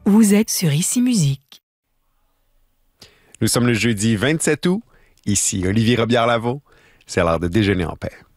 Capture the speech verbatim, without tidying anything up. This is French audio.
Vous êtes sur Ici Musique. Nous sommes le jeudi vingt-sept août. Ici Olivier Robillard-Lavaux. C'est l'heure de déjeuner en paix.